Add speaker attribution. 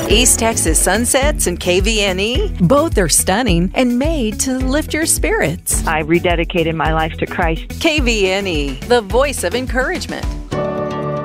Speaker 1: East Texas sunsets and KVNE, both are stunning and made to lift your spirits.
Speaker 2: I rededicated my life to Christ.
Speaker 1: KVNE, the voice of encouragement.